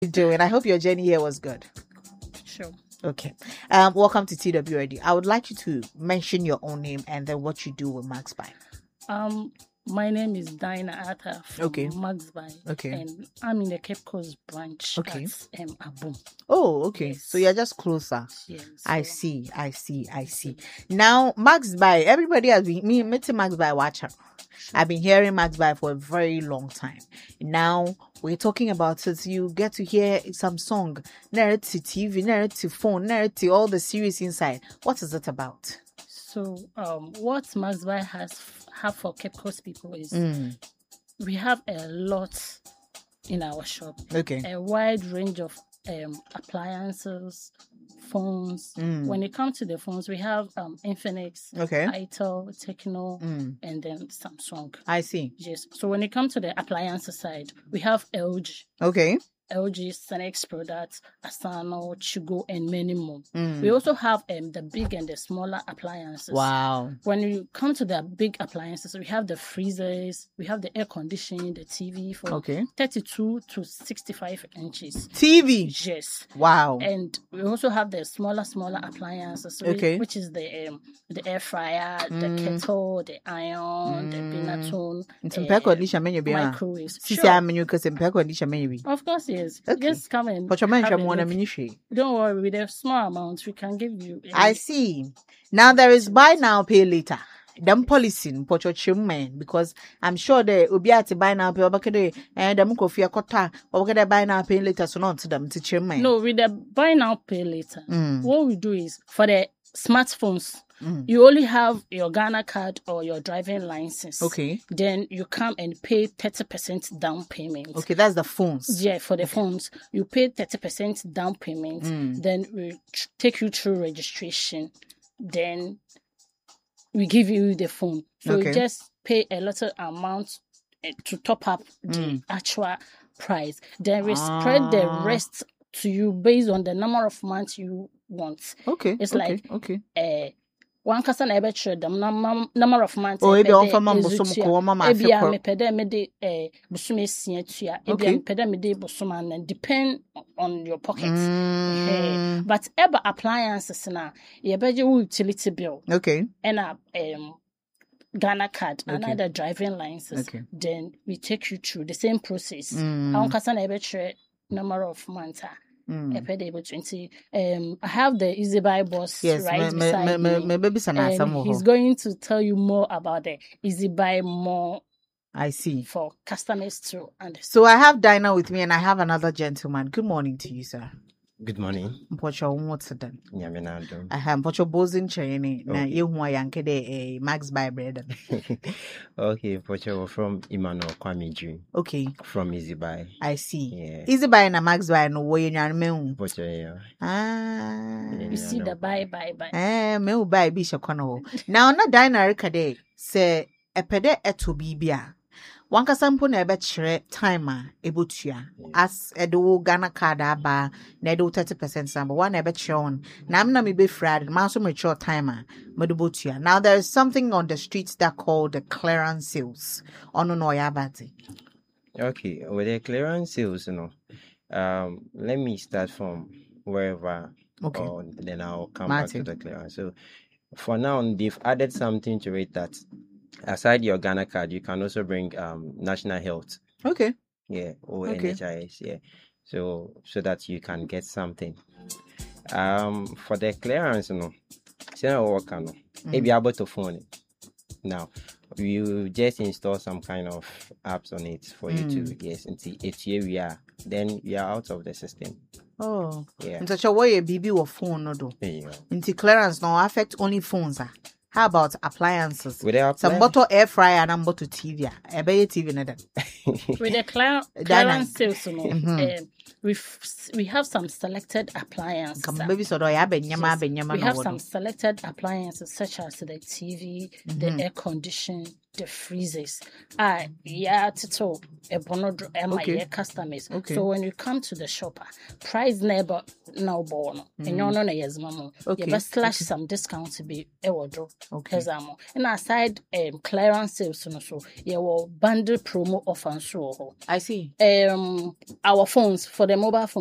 Doing? I hope your journey here was good. Sure. Okay. Welcome to TWRD. I would like you to mention your own name and then what you do with Max Buy. My name is Dinah Atta from Max Buy. Okay. And I'm in the Cape Coast branch at Abu. Oh, okay. Yes. So you're just closer. Yes. I see. Now, Max Buy, everybody has been meeting Max Buy watcher. I've been hearing Max Buy for a very long time. Now, we're talking about it. You get to hear some song, narrative TV, narrative phone, narrative, all the series inside. What is it about? So, what Max Buy have for Cape Coast people is we have a lot in our shop. Okay. A wide range of appliances, phones. When it comes to the phones, we have Infinix, Itel, Tecno, and then Samsung. I see. Yes. So when it comes to the appliances side, we have LG. Okay. LG, Senex products, Asano, Chigo, and many more. We also have the big and the smaller appliances. Wow. When you come to the big appliances, we have the freezers, we have the air conditioning, the TV for 32 to 65 inches. TV? Yes. Wow. And we also have the smaller appliances, which is the air fryer, the kettle, the iron, the Binatone, microwaves. Of course, yes. Okay. Just come in. Don't worry, with a small amount, we can give you. I see. Now there is buy now, pay later. Them policy because I'm sure they will be at buy now, pay over and them coffee kota or buy now, pay later. So not to them to chairman. No, with the buy now, pay later. What we do is for the smartphones. You only have your Ghana card or your driving license. Okay. Then you come and pay 30% down payment. Okay, that's the phones. Yeah, for the phones. You pay 30% down payment. Then we take you through registration. Then we give you the phone. So you just pay a little amount to top up the actual price. Then we spread the rest to you based on the number of months you want. Okay. It's one person ebe trade them number of months. Oh, ebe on for mama bosom ko mama afi ko. Ebe me pede me de bosom esia tua. Ebe me pede me de bosom and depend on your pocket. But ebe appliances na ye beje utility bill. Okay. And Ghana card, another driving license. Okay. Then we take you through the same process. One person ebe trade number of months. I have the Easy Buy boss right beside me. And he's going to tell you more about the Easy Buy more. I see. For customers to understand. So I have Dinah with me and I have another gentleman. Good morning to you, sir. Good morning. Mpocho what's done? Yeah, me na do. I have Mpocho bozin chene na ye hu ayanke de Max Buy bread. Okay, Mpocho from Emmanuel Kwame. Okay. From Easy Buy. I see. Yeah. Easy Buy na Max Buy no wo yenyan me hu. Mpocho yeah. You see the buy. Me hu buy bi shekwana ho. Now na Dinah rekade se epede eto bibia. Wanka sampo na ebe chere timer ebotua as edo Ghana card aba na edo 30% sample one ebe chere on na me be fried ma so mature timer medobotua. Now there is something on the streets that called the clearance sales ono no yabati. Okay, with the clearance sales, let me start from wherever. Okay. Then I'll come back to the clearance. So for now they've added something to it that aside your Ghana card, you can also bring national health. Okay. Yeah, or NHIS. Yeah. So that you can get something. For the clearance, be able to phone it. Now, you just install some kind of apps on it for you to until it's here we are. Then you are out of the system. Oh. Yeah. In such a way a BB or phone no do. Yeah. Into clearance now affect only phones. How about appliances? Some bottle air fryer and bottle TV. I buy a TV na With the clearance sales, we have some selected appliances. We have some selected appliances such as the TV, the air conditioning, the freezers. Customers. Okay. So when you come to the shopper, price never now born. And you know you must slash some discount to be a wardrobe. Okay. And aside clearance sales, so you will bundle promo offer. I see. Our phones for the mobile phone.